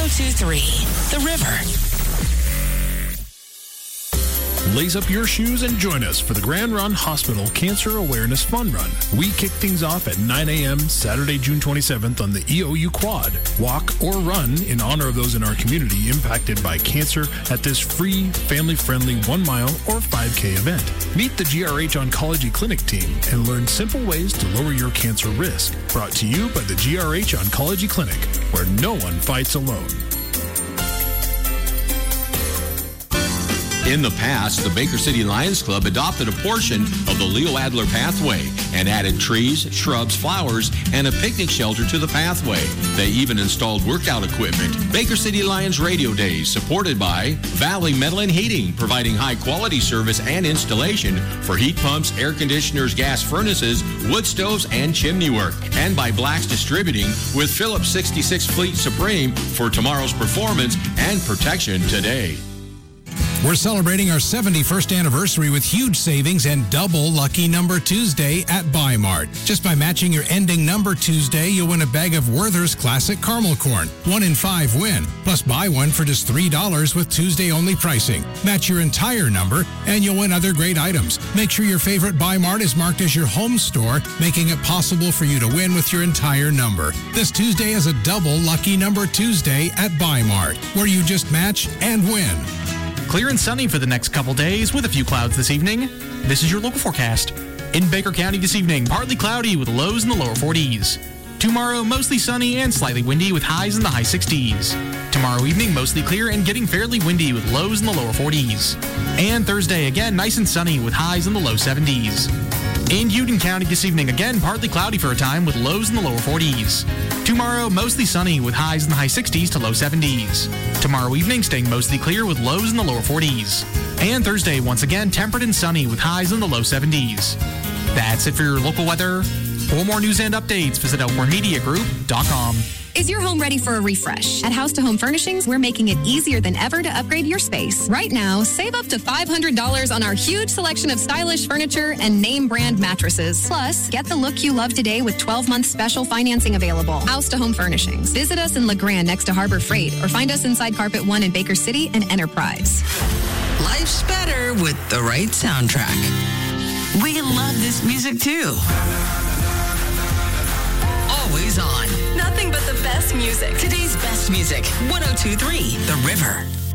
1023 The River. Lace up your shoes and join us for the Grand Run Hospital Cancer Awareness Fun Run. We kick things off at 9 a.m. Saturday, June 27th on the EOU Quad. Walk or run in honor of those in our community impacted by cancer at this free, family-friendly 1 mile or 5K event. Meet the GRH Oncology Clinic team and learn simple ways to lower your cancer risk. Brought to you by the GRH Oncology Clinic, where no one fights alone. In the past, the Baker City Lions Club adopted a portion of the Leo Adler pathway and added trees, shrubs, flowers, and a picnic shelter to the pathway. They even installed workout equipment. Baker City Lions Radio Days, supported by Valley Metal and Heating, providing high-quality service and installation for heat pumps, air conditioners, gas furnaces, wood stoves, and chimney work. And by Black's Distributing with Phillips 66 Fleet Supreme for tomorrow's performance and protection today. We're celebrating our 71st anniversary with huge savings and double Lucky Number Tuesday at Buy Mart. Just by matching your ending number Tuesday, you'll win a bag of Werther's Classic Caramel Corn. 1 in 5 win. Plus buy one for just $3 with Tuesday-only pricing. Match your entire number, and you'll win other great items. Make sure your favorite Buy Mart is marked as your home store, making it possible for you to win with your entire number. This Tuesday is a double Lucky Number Tuesday at Buy Mart, where you just match and win. Clear and sunny for the next couple days with a few clouds this evening. This is your local forecast. In Baker County this evening, partly cloudy with lows in the lower 40s. Tomorrow, mostly sunny and slightly windy with highs in the high 60s. Tomorrow evening, mostly clear and getting fairly windy with lows in the lower 40s. And Thursday, again, nice and sunny with highs in the low 70s. In Union County this evening, again, partly cloudy for a time with lows in the lower 40s. Tomorrow, mostly sunny with highs in the high 60s to low 70s. Tomorrow evening, staying mostly clear with lows in the lower 40s. And Thursday, once again, temperate and sunny with highs in the low 70s. That's it for your local weather. For more news and updates, visit ElkhornMediaGroup.com. Is your home ready for a refresh? At House to Home Furnishings, we're making it easier than ever to upgrade your space. Right now, save up to $500 on our huge selection of stylish furniture and name brand mattresses. Plus, get the look you love today with 12-month special financing available. House to Home Furnishings. Visit us in La Grande next to Harbor Freight or find us inside Carpet One in Baker City and Enterprise. Life's better with the right soundtrack. We love this music too. Always on. Nothing but the best music. Today's best music, 102.3 The River.